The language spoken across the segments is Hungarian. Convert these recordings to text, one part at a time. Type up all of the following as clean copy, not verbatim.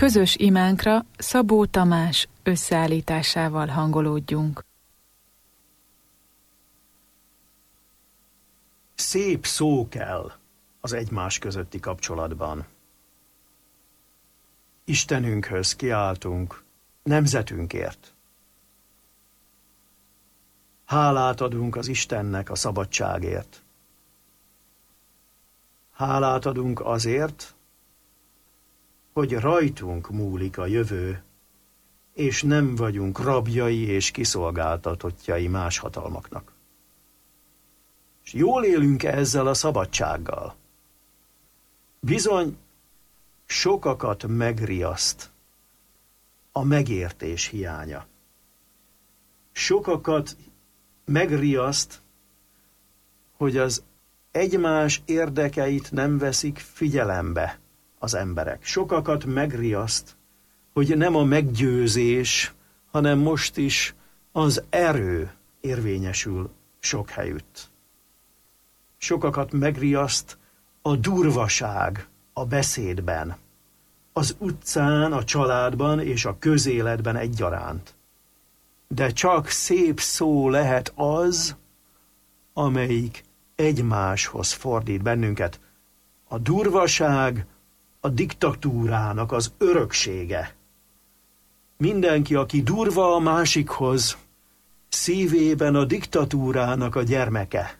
Közös imánkra Szabó Tamás összeállításával hangolódjunk. Szép szó kell az egymás közötti kapcsolatban. Istenünkhöz kiáltunk nemzetünkért. Hálát adunk az Istennek a szabadságért. Hálát adunk azért, hogy rajtunk múlik a jövő, és nem vagyunk rabjai és kiszolgáltatottjai más hatalmaknak. És jól élünk ezzel a szabadsággal. Bizony, sokakat megriaszt a megértés hiánya. Sokakat megriaszt, hogy az egymás érdekeit nem veszik figyelembe az emberek. Sokakat megriaszt, hogy nem a meggyőzés, hanem most is az erő érvényesül sok helyütt. Sokakat megriaszt a durvaság a beszédben, az utcán, a családban és a közéletben egyaránt. De csak szép szó lehet az, amelyik egymáshoz fordít bennünket. A durvaság a diktatúrának az öröksége. Mindenki, aki durva a másikhoz, szívében a diktatúrának a gyermeke.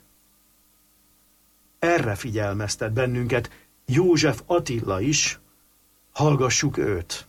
Erre figyelmeztet bennünket József Attila is, hallgassuk őt.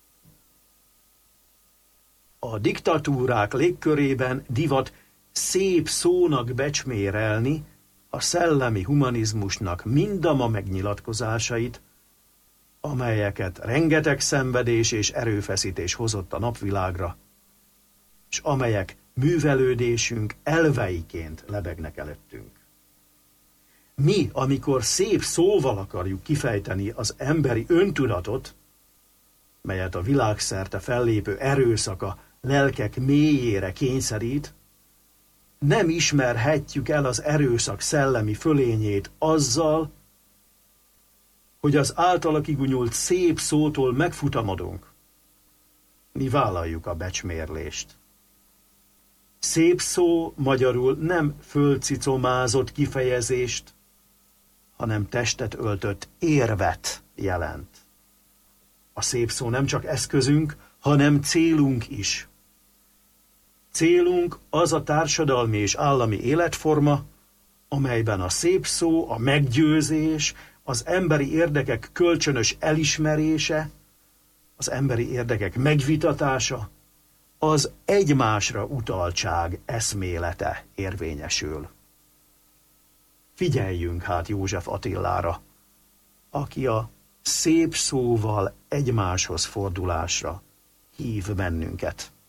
A diktatúrák légkörében divat szép szónak becsmérelni a szellemi humanizmusnak mindama megnyilatkozásait, amelyeket rengeteg szenvedés és erőfeszítés hozott a napvilágra, és amelyek művelődésünk elveiként lebegnek előttünk. Mi, amikor szép szóval akarjuk kifejteni az emberi öntudatot, melyet a világszerte fellépő erőszaka lelkek mélyére kényszerít, nem ismerhetjük el az erőszak szellemi fölényét azzal, hogy az általa kigunyult szép szótól megfutamodunk. Mi vállaljuk a becsmérlést. Szép szó magyarul nem fölcicomázott kifejezést, hanem testet öltött érvet jelent. A szép szó nem csak eszközünk, hanem célunk is. Célunk az a társadalmi és állami életforma, amelyben a szép szó, a meggyőzés, az emberi érdekek kölcsönös elismerése, az emberi érdekek megvitatása, az egymásra utaltság eszmélete érvényesül. Figyeljünk hát József Attilára, aki a szép szóval egymáshoz fordulásra hív bennünket.